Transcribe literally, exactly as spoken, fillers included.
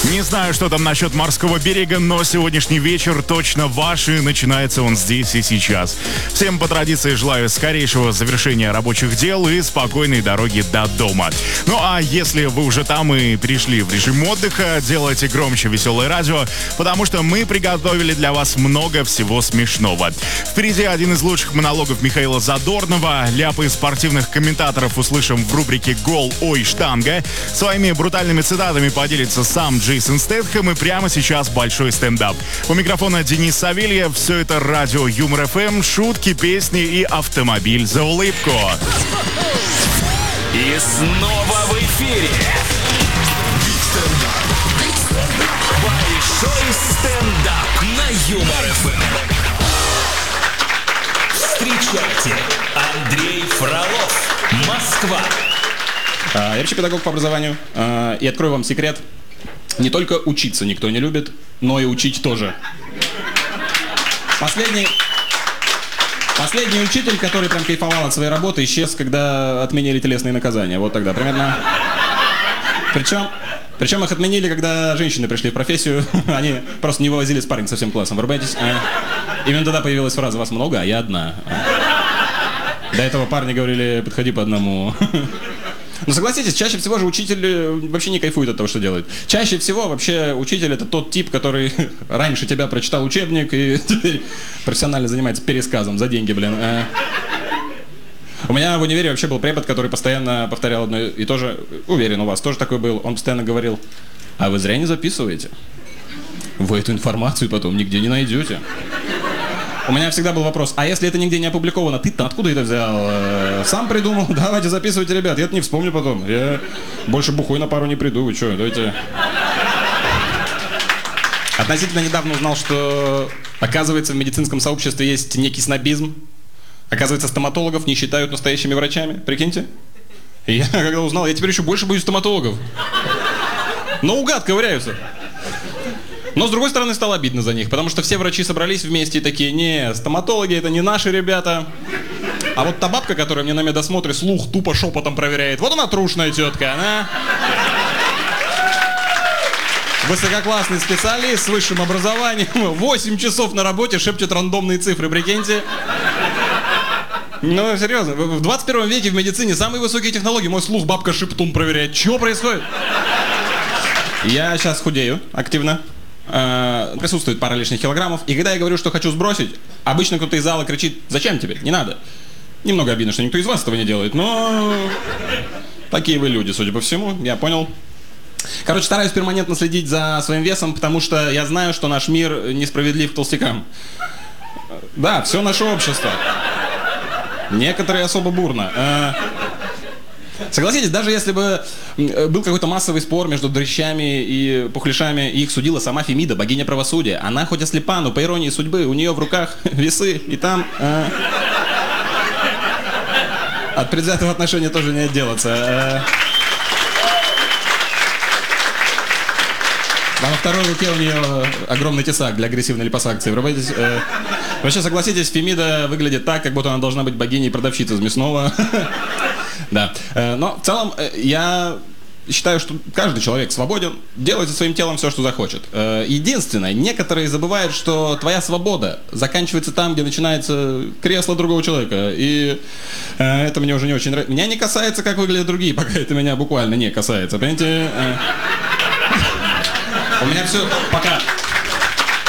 Не знаю, что там насчет морского берега, но сегодняшний вечер точно ваш, и начинается он здесь и сейчас. Всем по традиции желаю скорейшего завершения рабочих дел и спокойной дороги до дома. Ну а если вы уже там и перешли в режим отдыха, делайте громче веселое радио, потому что мы приготовили для вас много всего смешного. Впереди один из лучших монологов Михаила Задорнова. Ляпы спортивных комментаторов услышим в рубрике «Гол, ой, штанга». Своими брутальными цитатами поделится сам Джейсон Стэтхэм, и прямо сейчас большой стендап. У микрофона Денис Савельев. Все это радио Юмор эф эм, шутки, песни и автомобиль за улыбку. И снова в эфире большой стендап на Юмор эф эм. Встречайте, Андрей Фролов, Москва. Я вообще педагог по образованию. И открою вам секрет. Не только учиться никто не любит, но и учить тоже. Последний, последний учитель, который прям кайфовал от своей работы, исчез, когда отменили телесные наказания. Вот тогда примерно. Причем, причем их отменили, когда женщины пришли в профессию. Они просто не вывозили спарринг со всем классом. Врубаетесь? Именно тогда появилась фраза «Вас много, а я одна». До этого парни говорили «Подходи по одному». Но согласитесь, чаще всего же учитель вообще не кайфует от того, что делает. Чаще всего вообще учитель — это тот тип, который раньше тебя прочитал учебник и теперь профессионально занимается пересказом за деньги, блин. У меня в универе вообще был препод, который постоянно повторял одно и то же. Уверен, у вас тоже такой был. Он постоянно говорил: а вы зря не записываете. Вы эту информацию потом нигде не найдете. У меня всегда был вопрос: а если это нигде не опубликовано, ты-то откуда это взял? Сам придумал? Давайте записывайте, ребят. Я это не вспомню потом. Я больше бухой на пару не приду. Вы что, давайте... Относительно недавно узнал, что, оказывается, в медицинском сообществе есть некий снобизм. Оказывается, стоматологов не считают настоящими врачами. Прикиньте. И я когда узнал, я теперь еще больше боюсь стоматологов. Наугад ковыряются. Но, с другой стороны, стало обидно за них, потому что все врачи собрались вместе и такие: не, стоматологи — это не наши ребята. А вот та бабка, которая мне на медосмотре слух тупо шепотом проверяет, вот она трушная тетка, она... Высококлассный специалист с высшим образованием, восемь часов на работе шепчет рандомные цифры, прикиньте. Ну, серьезно, в двадцать первом веке в медицине самые высокие технологии, мой слух бабка шептун проверяет. Чего происходит? Я сейчас худею активно. Присутствует пара лишних килограммов. И когда я говорю, что хочу сбросить, обычно кто-то из зала кричит: зачем тебе? Не надо. Немного обидно, что никто из вас этого не делает, но такие вы люди, судя по всему, я понял. Короче, стараюсь перманентно следить за своим весом, потому что я знаю, что наш мир несправедлив к толстякам. Да, все наше общество. Некоторые особо бурно. Согласитесь, даже если бы был какой-то массовый спор между дрыщами и пухляшами, и их судила сама Фемида, богиня правосудия, она хоть ослепа, но по иронии судьбы у нее в руках весы, и там э, от предвзятого отношения тоже не отделаться. Э, а на второй руке у нее огромный тесак для агрессивной липосакции. Врубаетесь? Э, вообще, согласитесь, Фемида выглядит так, как будто она должна быть богиней продавщицы из мясного. Да, но в целом я считаю, что каждый человек свободен делать со своим телом все, что захочет. Единственное, некоторые забывают, что твоя свобода заканчивается там, где начинается кресло другого человека. И это мне уже не очень нравится. Меня не касается, как выглядят другие, пока это меня буквально не касается. Понимаете? У меня все пока...